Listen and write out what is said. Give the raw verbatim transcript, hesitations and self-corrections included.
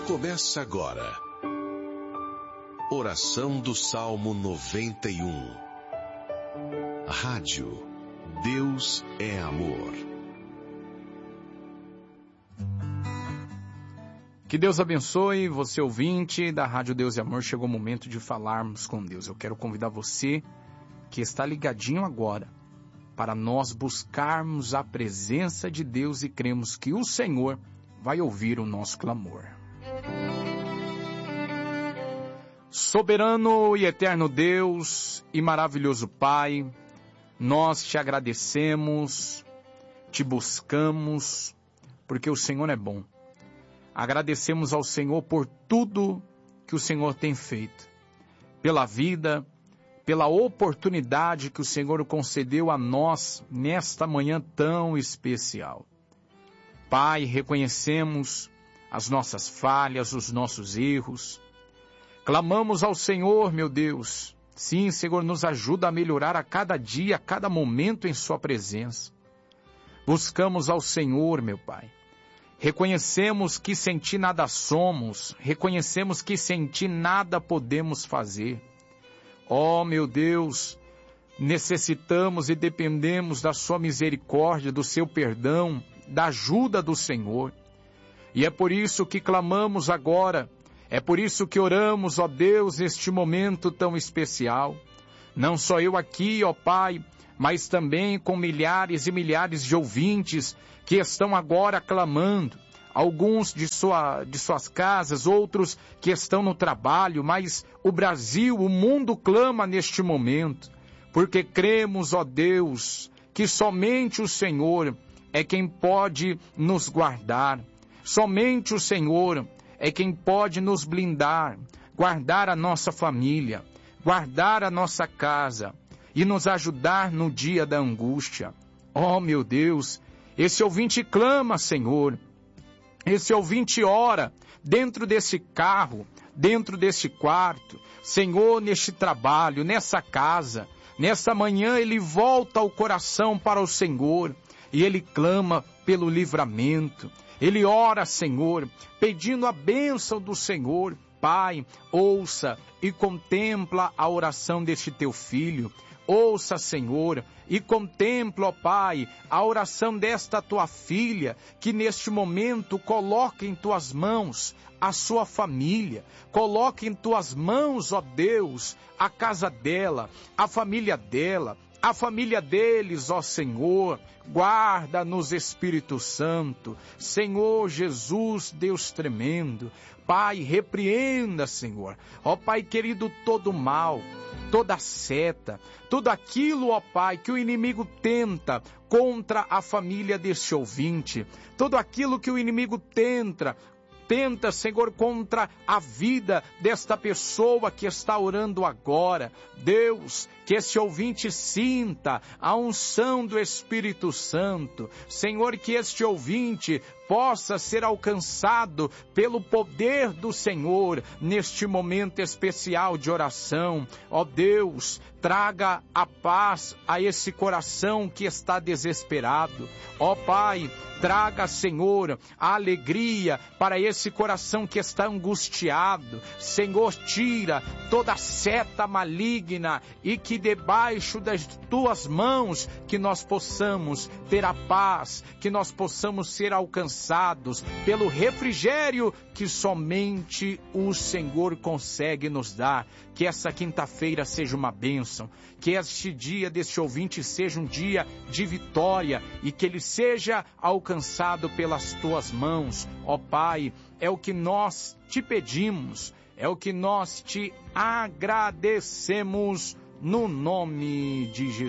Começa agora. Oração do Salmo noventa e um. Rádio Deus é Amor. Que Deus abençoe você, ouvinte da Rádio Deus é Amor. Chegou o momento de falarmos com Deus. Eu quero convidar você que está ligadinho agora para nós buscarmos a presença de Deus e cremos que o Senhor vai ouvir o nosso clamor. Soberano e eterno Deus e maravilhoso Pai, nós te agradecemos, te buscamos, porque o Senhor é bom. Agradecemos ao Senhor por tudo que o Senhor tem feito, pela vida, pela oportunidade que o Senhor concedeu a nós nesta manhã tão especial. Pai, reconhecemos as nossas falhas, os nossos erros. Clamamos ao Senhor, meu Deus. Sim, Senhor, nos ajuda a melhorar a cada dia, a cada momento em sua presença. Buscamos ao Senhor, meu Pai. Reconhecemos que sem Ti nada somos. Reconhecemos que sem Ti nada podemos fazer. Ó, meu Deus, necessitamos e dependemos da sua misericórdia, do seu perdão, da ajuda do Senhor. E é por isso que clamamos agora, é por isso que oramos, ó Deus, neste momento tão especial. Não só eu aqui, ó Pai, mas também com milhares e milhares de ouvintes que estão agora clamando. Alguns de, sua, de suas casas, outros que estão no trabalho, mas o Brasil, o mundo clama neste momento, porque cremos, ó Deus, que somente o Senhor é quem pode nos guardar, somente o Senhor é quem pode nos blindar, guardar a nossa família, guardar a nossa casa e nos ajudar no dia da angústia. Ó meu Deus, esse ouvinte clama, Senhor. Esse ouvinte ora dentro desse carro, dentro desse quarto, Senhor, neste trabalho, nessa casa, nessa manhã ele volta o coração para o Senhor e ele clama pelo livramento. Ele ora, Senhor, pedindo a bênção do Senhor. Pai, ouça e contempla a oração deste teu filho. Ouça, Senhor, e contempla, ó Pai, a oração desta tua filha, que neste momento coloca em tuas mãos a sua família. Coloca em tuas mãos, ó Deus, a casa dela, a família dela, a família deles, ó Senhor. Guarda-nos, Espírito Santo. Senhor Jesus, Deus tremendo. Pai, repreenda, Senhor. Ó Pai querido, todo mal, toda seta, tudo aquilo, ó Pai, que o inimigo tenta contra a família deste ouvinte, tudo aquilo que o inimigo tenta, tenta, Senhor, contra a vida desta pessoa que está orando agora. Deus, que esse ouvinte sinta a unção do Espírito Santo. Senhor, que este ouvinte possa ser alcançado pelo poder do Senhor neste momento especial de oração. Ó Deus, traga a paz a esse coração que está desesperado. Ó Pai, traga, Senhor, a alegria para esse coração que está angustiado. Senhor, tira toda seta maligna e que debaixo das tuas mãos que nós possamos ter a paz, que nós possamos ser alcançados pelo refrigério que somente o Senhor consegue nos dar. Que essa quinta-feira seja uma bênção, que este dia deste ouvinte seja um dia de vitória e que ele seja alcançado pelas tuas mãos. Ó Pai, é o que nós te pedimos, é o que nós te agradecemos no nome de Jesus.